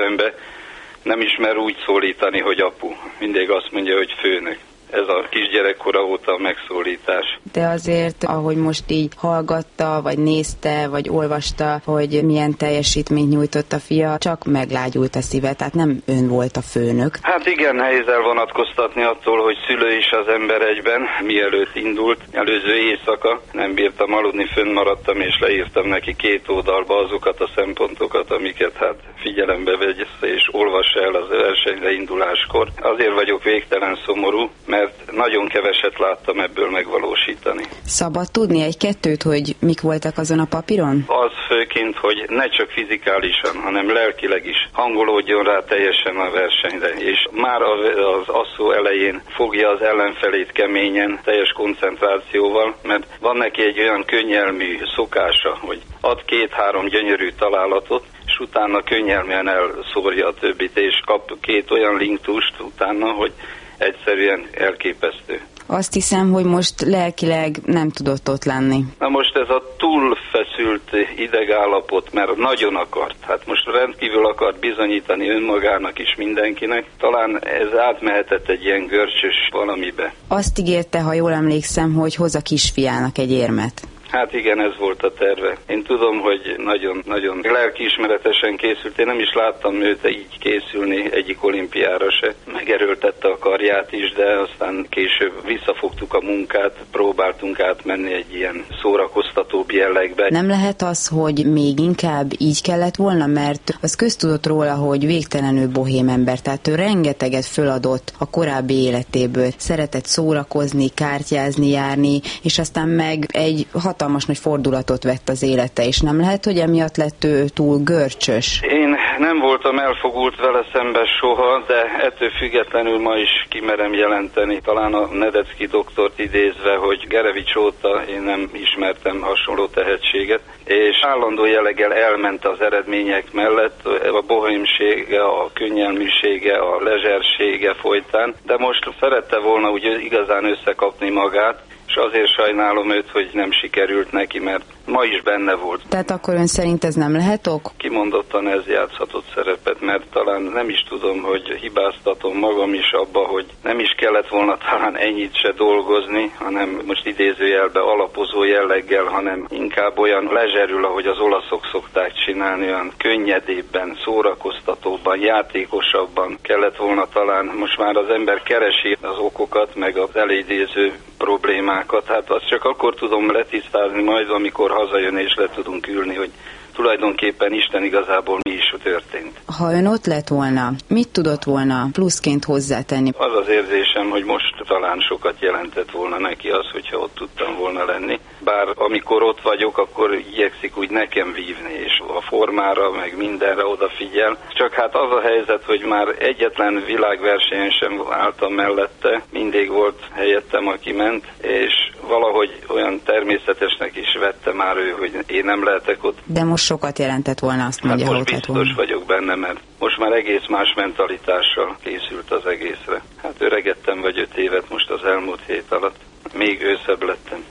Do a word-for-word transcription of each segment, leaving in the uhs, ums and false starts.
terembe, nem ismer úgy szólítani, hogy apu. Mindig azt mondja, hogy főnök. Ez a kisgyerekkora óta a megszólítás. De azért, ahogy most így hallgatta, vagy nézte, vagy olvasta, hogy milyen teljesítményt nyújtott a fia, csak meglágyult a szíve, tehát nem ön volt a főnök. Hát igen, nehéz elvonatkoztatni attól, hogy szülő is az ember egyben, mielőtt indult. Előző éjszaka nem bírtam aludni, fönnmaradtam, és leírtam neki két oldalba azokat a szempontokat, amiket hát figyelembe vegye, és olvassa el az versenyre induláskor. Azért vagyok végtelen szomorú, mert nagyon keveset láttam ebből megvalósítani. Szabad tudni egy-kettőt, hogy mik voltak azon a papíron? Az főként, hogy ne csak fizikálisan, hanem lelkileg is hangolódjon rá teljesen a versenyre, és már az asszó elején fogja az ellenfelét keményen, teljes koncentrációval, mert van neki egy olyan könnyelmű szokása, hogy ad két-három gyönyörű találatot, és utána könnyelműen elszórja a többit, és kap két olyan linktust utána, hogy egyszerűen elképesztő. Azt hiszem, hogy most lelkileg nem tudott ott lenni. Na most ez a túlfeszült idegállapot, mert nagyon akart, hát most rendkívül akart bizonyítani önmagának is mindenkinek, talán ez átmehetett egy ilyen görcsös valamibe. Azt ígérte, ha jól emlékszem, hogy hoz a kisfiának egy érmet. Hát igen, ez volt a terve. Én tudom, hogy nagyon-nagyon lelkiismeretesen készült. Én nem is láttam őt így készülni egyik olimpiára se. Megerőltette a karját is, de aztán később visszafogtuk a munkát, próbáltunk átmenni egy ilyen szórakoztatóbb jellegbe. Nem lehet az, hogy még inkább így kellett volna, mert az köztudott róla, hogy végtelenül bohém ember, tehát ő rengeteget föladott a korábbi életéből. Szeretett szórakozni, kártyázni, járni, és aztán meg egy hatalmas hatalmas nagy fordulatot vett az élete, és nem lehet, hogy emiatt lett ő túl görcsös? Én nem voltam elfogult vele szemben soha, de ettől függetlenül ma is kimerem jelenteni, talán a Nedecki doktort idézve, hogy Gerevics óta én nem ismertem hasonló tehetséget, és állandó jelleggel elment az eredmények mellett, a bohémsége, a könnyelműsége, a lezsersége folytán, de most szerette volna úgy igazán összekapni magát, és azért sajnálom őt, hogy nem sikerült neki, mert ma is benne volt. Tehát akkor ön szerint ez nem lehet ok? Kimondottan ez játszhatott szerepet, mert talán nem is tudom, hogy hibáztatom magam is abba, hogy nem is kellett volna talán ennyit se dolgozni, hanem most idézőjelbe alapozó jelleggel, hanem inkább olyan lezserül, ahogy az olaszok szokták csinálni, olyan könnyedébben, szórakoztatóbban, játékosabban kellett volna talán. Most már az ember keresi az okokat, meg az elidéző problémákat, hát azt csak akkor tudom letisztázni majd, amikor hazajön és le tudunk ülni, hogy tulajdonképpen Isten igazából mi is történt. Ha ön ott lett volna, mit tudott volna pluszként hozzátenni? Az az érzésem, hogy most talán sokat jelentett volna neki az, hogyha ott tudtam volna lenni. Bár amikor ott vagyok, akkor igyekszik úgy nekem vívni, és a formára, meg mindenre odafigyel. Csak hát az a helyzet, hogy már egyetlen világversenyen sem álltam mellette, mindig volt helyettem, aki ment, és valahogy olyan természetesnek is vette már ő, hogy én nem lehetek ott. De most sokat jelentett volna, azt mondja, hát hogy most biztos volna. vagyok benne, mert most már egész más mentalitással készült az egészre. Hát öregettem vagy öt évet most az elmúlt hét alatt. Még őszebb lettem.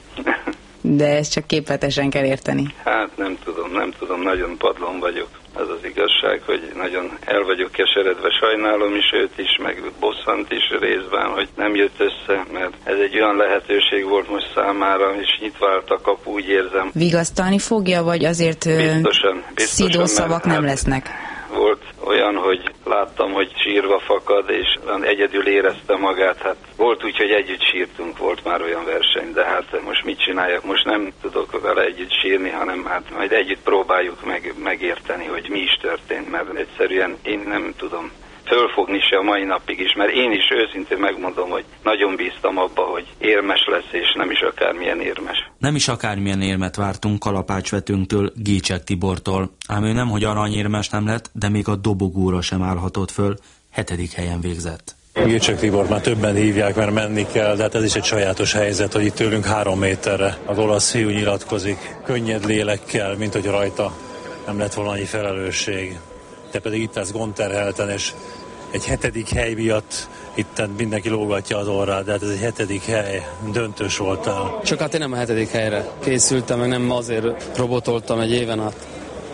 De ezt csak képletesen kell érteni. Hát nem tudom, nem tudom, nagyon padlón vagyok. Az az igazság, hogy nagyon el vagyok keseredve, sajnálom is őt is, meg bosszant is részben, hogy nem jött össze, mert ez egy olyan lehetőség volt most számára, és nyitva állt a kapu, úgy érzem. Vigasztalni fogja, vagy azért biztosan, biztosan, szidó szavak nem lesznek? Volt olyan, hogy láttam, hogy sírva fakad, és egyedül érezte magát. Hát volt úgy, hogy együtt sírtunk, volt már olyan verseny, de hát most mit csináljak? Most nem tudok vele együtt sírni, hanem hát majd együtt próbáljuk meg, megérteni, hogy mi is történt, mert egyszerűen én nem tudom fölfogni se a mai napig is, mert én is őszintén megmondom, hogy nagyon bíztam abba, hogy érmes lesz, és nem is akármilyen érmes. Nem is akármilyen érmet vártunk kalapácsvetőnktől, Gécsek Tibortól, ám ő nemhogy aranyérmes nem lett, de még a dobogóra sem állhatott föl, hetedik helyen végzett. Gécsek Tibort már többen hívják, mert menni kell, de hát ez is egy sajátos helyzet, hogy itt tőlünk három méterre az olasz fiú nyilatkozik, könnyed lélekkel, mint hogy rajta nem lett volna annyi felelősség. Te pedig itt állsz gondterhelten, és egy hetedik hely miatt itt mindenki lógatja az orrát, de hát ez egy hetedik hely, döntős voltál. Csak hát én nem a hetedik helyre készültem, meg nem azért robotoltam egy éven át.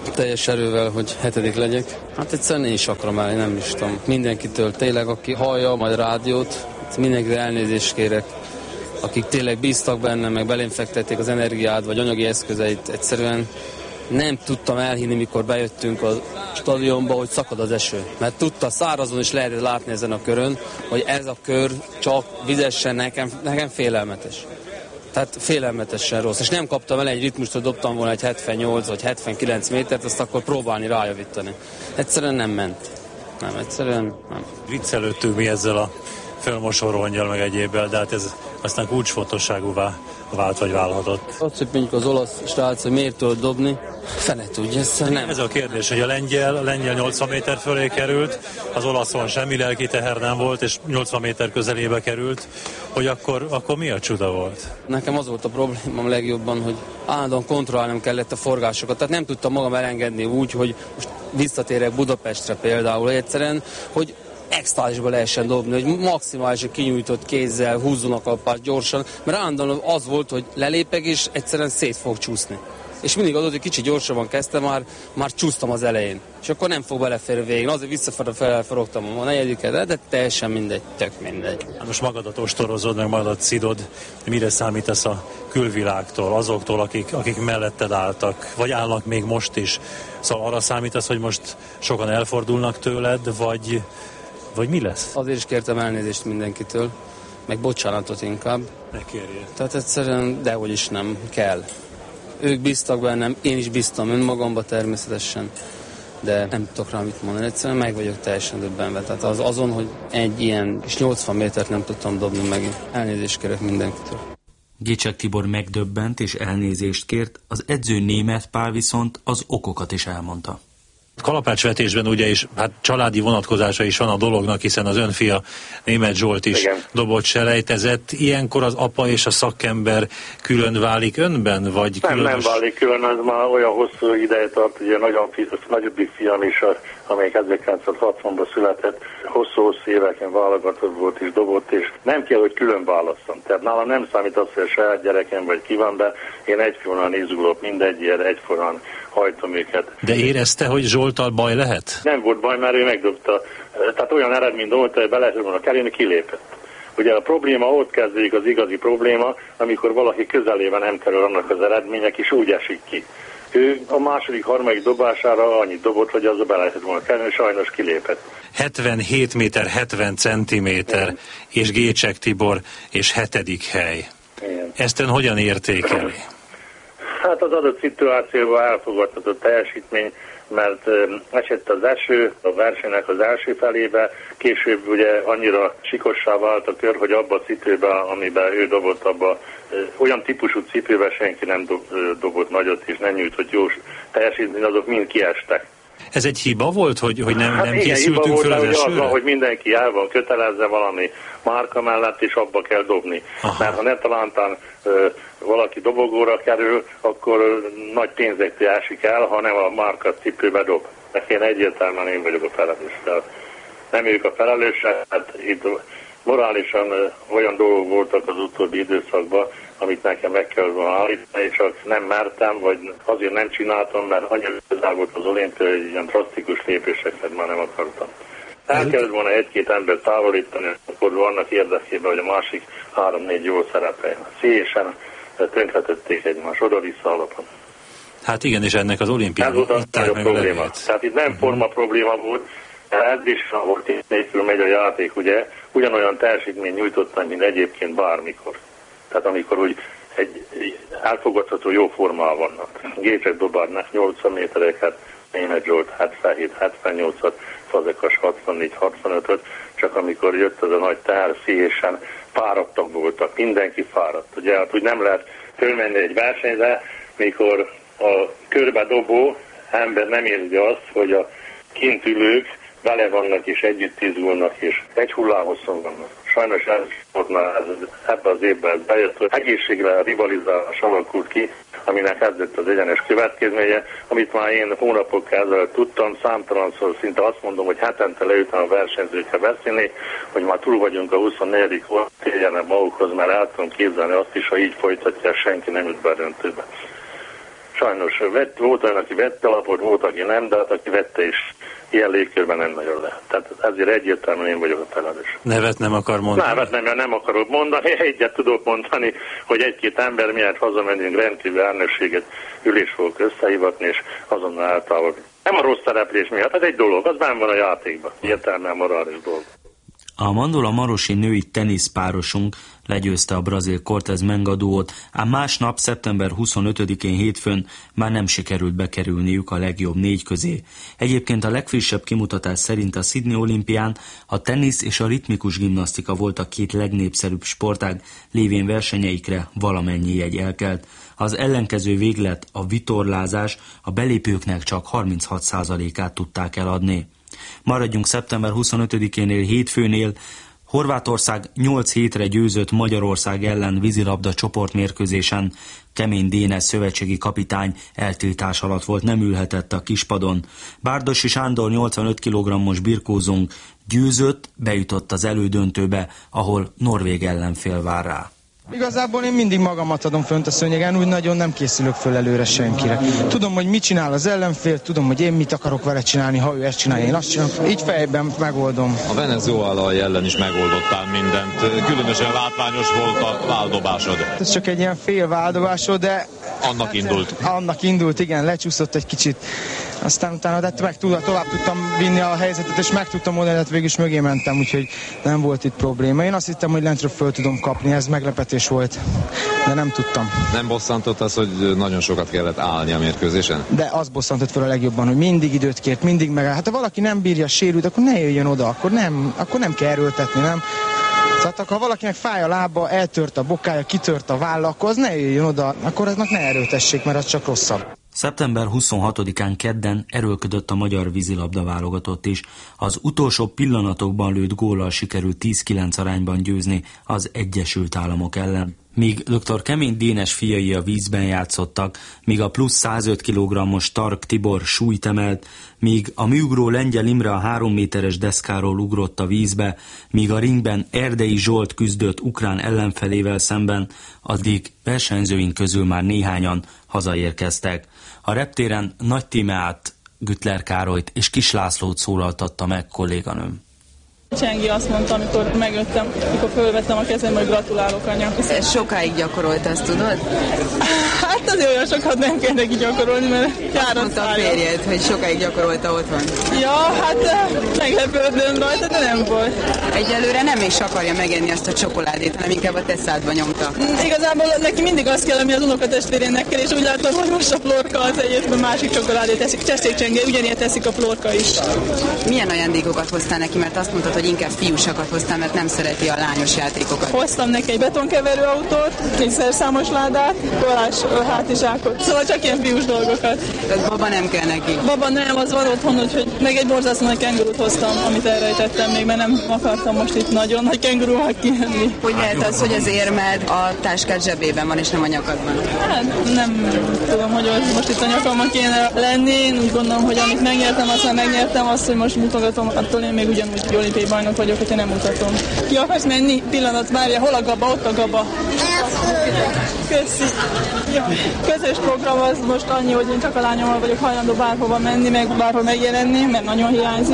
teljes erővel, hogy hetedik legyek. Hát egyszerűen én is akarom állni, nem is tudom. Mindenkitől tényleg, aki hallja majd rádiót, mindenkitől elnézést kérek, akik tényleg bíztak benne, meg belém fektették az energiát, vagy anyagi eszközeit, egyszerűen nem tudtam elhinni, mikor bejöttünk a stadionba, hogy szakad az eső. Mert tudta, szárazon is lehetett látni ezen a körön, hogy ez a kör csak vizesen nekem, nekem félelmetes. Tehát félelmetesen rossz. És nem kaptam el egy ritmust, hogy dobtam volna egy hetvennyolc vagy hetvenkilenc métert, azt akkor próbálni rájavítani. Egyszerűen nem ment. Nem, egyszerűen nem. Viccelődtünk mi ezzel a fölmosoronnyal meg egyébbel, de hát ez aztán kulcsfontosságúvá vált vagy válhatott. Azt, hogy mondjuk az olasz srác, hogy miért tudod dobni, fene tudja, ez nem. Ez a kérdés, hogy a lengyel, a lengyel nyolcvan méter fölé került, az olaszon semmi lelki teher nem volt, és nyolcvan méter közelébe került, hogy akkor, akkor mi a csuda volt? Nekem az volt a problémám legjobban, hogy állandóan kontrollálnom kellett a forgásokat, tehát nem tudtam magam elengedni úgy, hogy most visszatérek Budapestre például, hogy egyszerűen, hogy extázisba lehessen dobni, hogy maximálisan kinyújtott kézzel húzzon a kalapást gyorsan, mert állandóan az volt, hogy lelépek és egyszerűen szét fog csúszni. És mindig adott, hogy kicsit gyorsabban kezdtem, már, már csúsztam az elején. És akkor nem fog beleférni végén. Azért visszafelé felforogtam a negyediket, de teljesen mindegy, tök mindegy. Most magadat ostorozod, meg magadat szidod. Mire számítasz a külvilágtól, azoktól, akik, akik melletted álltak, vagy állnak még most is? Szóval arra számítasz, hogy most sokan elfordulnak tőled, vagy, vagy mi lesz? Azért is kértem elnézést mindenkitől, meg bocsánatot inkább. Ne kérjél. Tehát egyszerűen dehogy is nem kell. Ők bíztak bennem, én is bíztam önmagamba természetesen, de nem tudok rá mit mondani, egyszerűen meg vagyok teljesen döbbenve. Tehát az, azon, hogy egy ilyen és nyolcvan métert nem tudtam dobni megint. Elnézést kérek mindenkitől. Gicsek Tibor megdöbbent és elnézést kért, az edző Németh Pál viszont az okokat is elmondta. Kalapácsvetésben ugye is, hát családi vonatkozása is van a dolognak, hiszen az ön fia Németh Zsolt is igen. dobott selejtezett. Ilyenkor az apa és a szakember külön válik önben, vagy nem, különös... nem válik külön, ez már olyan hosszú ideje tart, ugye nagyon fi, nagyobbik fiam is, amelyik ezerkilencszázhatvanban született, hosszú-hosszú éveken válogatott volt és dobott, és nem kell, hogy külön válasszam. Tehát nálam nem számít az, hogy a saját gyerekem vagy ki van be, én egyformán izgulok mindegyért, egyformán hajtom őket. De érezte, hogy Zsolttal baj lehet? Nem volt baj, mert ő megdobta. Tehát olyan eredmény volt, hogy be lehet volna kerülni, kilépett. Ugye a probléma ott kezdődik, az igazi probléma, amikor valaki közelében nem kerül annak az eredmények, és úgy esik ki. Ő a második, harmadik dobására annyit dobott, hogy az be lehet volna kerülni, sajnos kilépett. hetvenhét méter hetven centiméter, igen. És Gécsek Tibor, és hetedik hely. Igen. Ezt ön hogyan értékeli? Hát az adott szituációban elfogadhatott teljesítmény, mert esett az eső a versenynek az első felébe, később ugye annyira sikossá vált a kör, hogy abba a cipőben, amiben ő dobott, abba olyan típusú cipőben senki nem dob, dobott nagyot és nem nyújtott jó teljesítmény, azok mind kiestek. Ez egy hiba volt, hogy, hogy nem, hát nem igen, készültünk föl az esőre? Az, hogy mindenki el van kötelezze valami márka mellett, és abba kell dobni. Aha. Mert ha ne talántán ö, valaki dobogóra kerül, akkor ö, nagy pénzektől esik el, hanem a márka cipőbe dob. Mert én egyértelműen én vagyok a felelős. Tehát nem ők a felelősek, hát itt morálisan ö, olyan dolgok voltak az utóbbi időszakban, amit nekem meg kell volna állítani, és csak nem mertem, vagy azért nem csináltam, mert annyira közel volt az olimpia, hogy ilyen drasztikus lépéseket már nem akartam. El kellett volna egy-két ember távolítani, akkor annak érdekében, hogy a másik három-négy jól szerepeljen. Szélyesen tönkretették egymást, oda-vissza alapon. Hát igen, és ennek az olimpián ez volt a nagyobb probléma. Tehát itt nem uh-huh. forma probléma volt, ez is volt, itt nélkül megy a játék, ugye, ugyanolyan teljesítmény nyújtottam, mint egyébként bármikor. Tehát amikor úgy egy elfogadható jó formában vannak. Gécsek dobárnak nyolcvan métereket, Németh Zsolt hetvenhét hetvennyolcat, Fazekas hatvannégy hatvanötöt, csak amikor jött az a nagy teher, szívésen fáradtak voltak, mindenki fáradt. Ugye hát úgy nem lehet fölmenni egy versenyre, mikor a körbe dobó ember nem érzi azt, hogy a kint ülők vele vannak és együtt izgulnak és egy hullámhosszon vannak. Sajnos ez volt már ez, ebben az évben ez bejött, hogy egészségre rivalizálás alakult ki, aminek ez lett az egyenes következménye, amit már én hónapok ezelőtt tudtam, számtalanszor szinte azt mondom, hogy hetente leütem a versenyzőkkel beszélni, hogy már túl vagyunk a huszonnegyedik volt, térjenek magukhoz, mert el tudom képzelni azt is, ha így folytatja, senki nem jut be a döntőbe. Sajnos vett, volt olyan, aki vette alapot, volt, aki nem, de hát aki vette is ilyen légkörben nem nagyon lehet. Tehát ezért egyértelműen én vagyok a felelős. Nevet nem akar mondani? Nevet nem, nem akarok mondani. Egyet tudok mondani, hogy egy-két ember miatt hazamegyünk, rendkívül elnökséget, ülés fogok összehivatni, és azonnal eltávolodni. Nem a rossz szereplés miatt, ez egy dolog, az benn van a játékban. Értelmel morális dolog. A Mandula Marosi női teniszpárosunk legyőzte a brazil Cortez Menga duót, ám másnap, szeptember huszonötödikén hétfőn már nem sikerült bekerülniük a legjobb négy közé. Egyébként a legfrissebb kimutatás szerint a Sydney olimpián a tenisz és a ritmikus gimnasztika volt a két legnépszerűbb sportág, lévén versenyeikre valamennyi jegy elkelt. Az ellenkező véglet, a vitorlázás, a belépőknek csak harminchat százalékát tudták eladni. Maradjunk szeptember huszonötödikénél hétfőnél. Horvátország nyolc hétre győzött Magyarország ellen vízilabda csoportmérkőzésen. Kemény Dénes szövetségi kapitány eltiltás alatt volt, nem ülhetett a kispadon. Bárdossy Sándor nyolcvanöt kilogrammos birkózónk győzött, bejutott az elődöntőbe, ahol norvég ellenfél vár rá. Igazából én mindig magamat adom fönt a szőnyegen, úgy nagyon nem készülök föl előre senkire. Tudom, hogy mit csinál az ellenfél, tudom, hogy én mit akarok vele csinálni, ha ő ezt csinálja, én azt csinálom. Így fejben megoldom. A venezuelai ellen is megoldottál mindent. Különösen látványos volt a váldobásod. Ez csak egy ilyen fél váldobásod, de... Annak indult. Annak indult, igen, lecsúszott egy kicsit. Aztán utána de meg tovább, tovább tudtam vinni a helyzetet, és meg tudtam oldani, hogy végül is mögé mentem, úgyhogy nem volt itt probléma. Én azt hittem, hogy lentről föl tudom kapni, ez meglepetés volt, de nem tudtam. Nem bosszantott az, hogy nagyon sokat kellett állni a mérkőzésen? De az bosszantott fel a legjobban, hogy mindig időt kért, mindig megáll. Hát ha valaki nem bírja, sérült, akkor ne jöjjön oda, akkor nem, akkor nem kell erőltetni, nem? Tehát ha valakinek fáj a lába, eltört a bokája, kitört a válla, akkor az ne jöjjön oda, akkor aznak ne erőltessék, mert az csak rosszabb. szeptember huszonhatodikán kedden erőlködött a magyar vízilabda válogatott is. Az utolsó pillanatokban lőtt góllal sikerült tíz kilenc arányban győzni az Egyesült Államok ellen. Míg dr. Kemény Dénes fiai a vízben játszottak, míg a plusz százöt kilogrammos Stark Tibor súlyt emelt, míg a műugró Lengyel Imre a három méteres deszkáról ugrott a vízbe, míg a ringben Erdei Zsolt küzdött ukrán ellenfelével szemben, addig versenyzőink közül már néhányan hazaérkeztek. A reptéren Nagy Tímeát, Güttler Károlyt és Kis Lászlót szólaltatta meg kolléganőm. Csengi azt mondta, amikor megjöttem, amikor fölvettem a kezem, hogy gratulálok, anya. Ezt sokáig gyakorolt, azt tudod? Hát azért olyan sokat nem kell neki gyakorolni, mert járat mondta a férjed, hogy sokáig gyakorolta otthon. Ja, hát meglepődöm rajta, de nem volt. Egyelőre nem is akarja megenni azt a csokoládét, hanem inkább a teszádba nyomta. Igazából neki mindig azt kell, ami az unokatestvérének kell, és úgy látom, hogy most a Florka az egyébként másik csokoládét teszik. Cseszék Csenge, ugyanilyen teszik a Florka is. Milyen ajándékokat hoztál neki, mert azt mondtad, hogy inkább fiúsakat hoztál, mert nem szereti a lányos játékokat. Hoztam neki egy betonkeverő autót, egy szerszámos ládát, korás hátizsákot. Szóval csak ilyen fiús dolgokat. Tehát baba nem kell neki? Baba nem, az van otthon, úgyhogy meg egy borzasztó nagy kengurút hoztam, amit elrejtettem még, mert nem akartam most itt nagyon nagy kengurúval kijönni. Hogy lehet az, hogy az érmed a táskád zsebében van, és nem a nyakadban? Hát nem tudom, hogy az most itt a nyakamban kéne lenni. Én úgy gondolom, hogy amit megnyertem, azt már megnyertem, azt, hogy most mutogatom, attól én még ugyanúgy olimpiai bajnok vagyok, hogyha nem mutatom. Ki akarsz menni? Pillanat, várja, hol a gaba? Ott a gaba. Köszi. Ja. Közös program az most annyi, hogy én csak a lányommal vagyok hajlandó bárhova menni, meg bárhol megjelenni, mert nagyon hiányzik.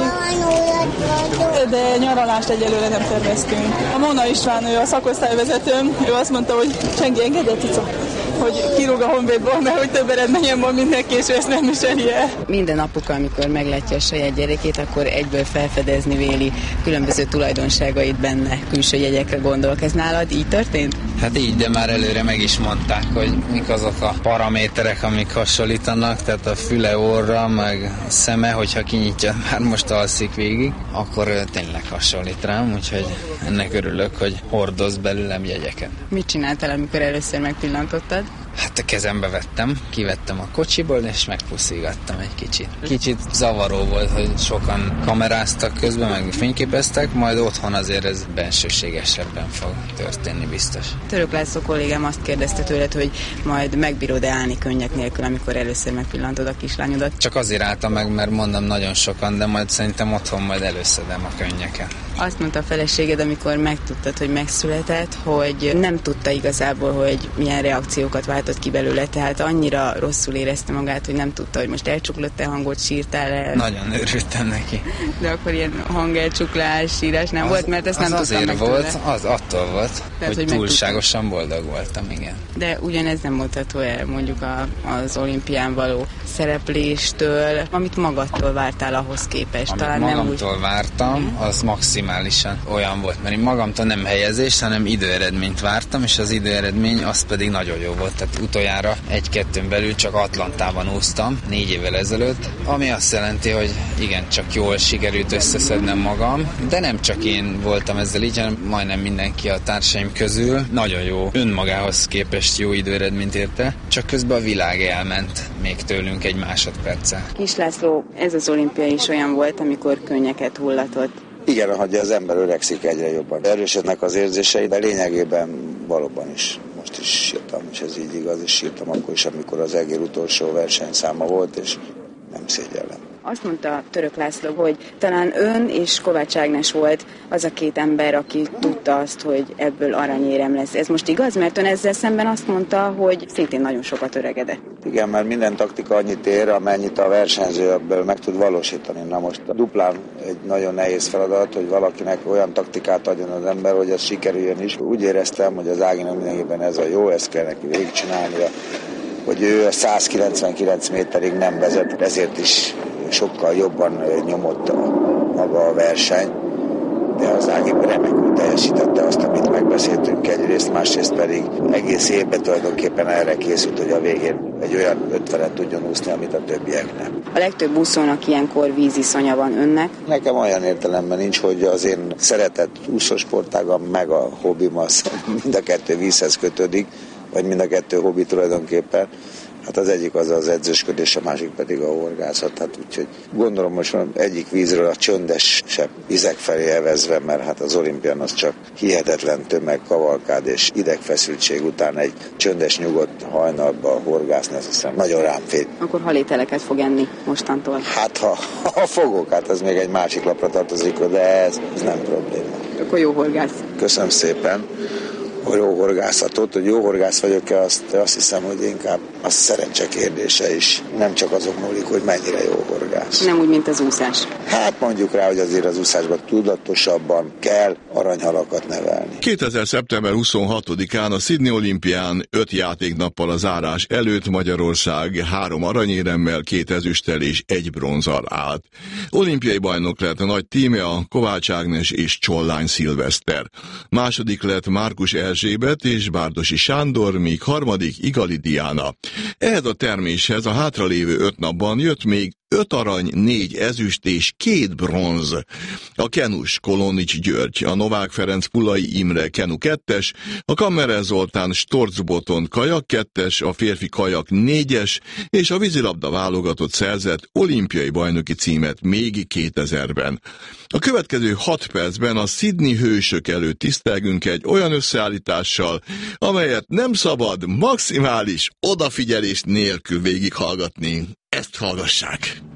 De nyaralást egyelőre nem terveztünk. A Mona István, ő a szakosztályvezetőm, ő azt mondta, hogy Csengi, engedett, cica, hogy kirúg a Honvédból, mert hogy több eredményem van, mint neki, és ezt nem viseli el. Minden apuka, amikor meglátja a saját gyerekét, akkor egyből felfedezni véli különböző tulajdonságait benne, külső jegyekre gondolok. Ez nálad így történt? Hát így, de már előre meg is mondták, hogy mik azok a paraméterek, amik hasonlítanak, tehát a füle, orra, meg a szeme, hogyha kinyitja, már most alszik végig, akkor tényleg hasonlít rám, úgyhogy ennek örülök, hogy hordoz belőlem jegyeket. Mit csináltál, amikor először megpillantottad? Hát a kezembe vettem, kivettem a kocsiból, és megpuszígattam egy kicsit. Kicsit zavaró volt, hogy sokan kameráztak közben, meg fényképeztek, majd otthon azért ez bensőségesebben fog történni biztos. Török László kollégám azt kérdezte tőled, hogy majd megbírod-e állni könnyek nélkül, amikor először megpillantod a kislányodat? Csak azért álltam meg, mert mondom nagyon sokan, de majd szerintem otthon majd előszedem a könnyeket. Azt mondta a feleséged, amikor megtudtad, hogy megszületett, hogy nem tudta igazából, hogy milyen reakciókat vált kiáltott ki belőle, tehát annyira rosszul érezte magát, hogy nem tudta, hogy most elcsuklott-e hangot, sírtál-e. Nagyon örültem neki. De akkor ilyen hangelcsuklás, sírás nem az, volt, mert ezt az nem tudtam meg volt, az attól volt, tehát, hogy, hogy túlságosan boldog voltam, igen. De ugyanez nem mondható el mondjuk a, az olimpián való szerepléstől, amit magadtól vártál ahhoz képest. Amit Talán magamtól nem úgy... vártam, az maximálisan olyan volt, mert én magamtól nem helyezést, hanem időeredményt vártam, és az időeredmény az pedig nagyon jó volt. Tehát utoljára egy-kettőn belül csak Atlantában úsztam, négy évvel ezelőtt, ami azt jelenti, hogy igen, csak jól sikerült összeszednem magam, de nem csak én voltam ezzel így, hanem majdnem mindenki a társaim közül. Nagyon jó, önmagához képest jó időeredményt érte, csak közben a világ elment még tőlünk egy másodperccel. Kis László, ez az olimpia is olyan volt, amikor könnyeket hullatott. Igen, hogy az ember öregszik egyre jobban. Erősödnek az érzései, de lényegében valóban is. Most is sírtam, és ez így igaz, és sírtam akkor is, amikor az egér utolsó versenyszáma volt, és nem szégyellem. Azt mondta Török László, hogy talán ön és Kovács Ágnes volt az a két ember, aki tudta azt, hogy ebből aranyérem lesz. Ez most igaz? Mert ön ezzel szemben azt mondta, hogy szintén nagyon sokat öregedett. Igen, mert minden taktika annyit ér, amennyit a versenyző ebből meg tud valósítani. Na most a duplán egy nagyon nehéz feladat, hogy valakinek olyan taktikát adjon az ember, hogy ez sikerüljön is. Úgy éreztem, hogy az Áginak mindenképpen ez a jó, ezt kell neki végigcsinálnia, hogy ő a száz kilencvenkilenc méterig nem vezet, ezért is sokkal jobban nyomott a, maga a verseny, de az Ági remekül teljesítette azt, amit megbeszéltünk egyrészt, másrészt pedig egész évben tulajdonképpen erre készült, hogy a végén egy olyan ötvenet tudjon úszni, amit a többiek nem. A legtöbb úszónak ilyenkor víziszonya van, önnek? Nekem olyan értelemben nincs, hogy az én szeretett úszósportágam meg a hobbim az mind a kettő vízhez kötődik, vagy mind a kettő hobbi tulajdonképpen. Hát az egyik az az edzősködés, a másik pedig a horgászat. Hát úgyhogy gondolom most egyik vízről a csöndesebb vizek felé evezve, mert hát az olimpián az csak hihetetlen tömeg, kavalkád és idegfeszültség után egy csöndes, nyugodt hajnalba horgászni, azt hiszem nagyon rám fél. Akkor halételeket fog enni mostantól? Hát ha, ha fogok, hát ez még egy másik lapra tartozik, de ez, ez nem probléma. Akkor jó horgász. Köszönöm szépen. A jó horgászatot, hogy jó horgász vagyok-e, azt, azt hiszem, hogy inkább az szerencse kérdése is. Nem csak azok múlik, hogy mennyire jó horgász. Nem úgy, mint az úszás. Hát mondjuk rá, hogy azért az úszásban tudatosabban kell aranyhalakat nevelni. kétezer szeptember huszonhatodikán a Sydney olimpián öt játéknappal a zárás előtt Magyarország három aranyéremmel, két ezüsttel és egy bronzzal állt. Olimpiai bajnok lett a nagy tíme a Kovács Ágnes és Csollány Szilveszter. Második lett Márkus Erzsébet és Bárdosi Sándor, míg harmadik Igali Diana. Ehhez a terméshez a hátralévő öt napban jött még öt arany, négy ezüst és két bronz. A kenus Kolonics György, a Novák Ferenc Pulai Imre kenu kettes, a Kammerer Zoltán Storcboton kajak kettes, a férfi kajak négyes, és a vízilabda válogatott szerzett olimpiai bajnoki címet még kétezerben. A következő hat percben a Sydney hősök előtt tisztelgünk egy olyan összeállítással, amelyet nem szabad maximális odafigyelés nélkül végighallgatni. Ezt hallgassák!